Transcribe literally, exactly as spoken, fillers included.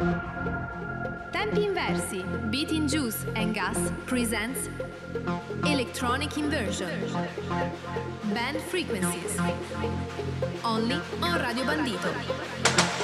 Tempi Inversi, Beat in Juice and Gas presents Electronic Inversion. Band Frequencies. Only on Radio Bandito.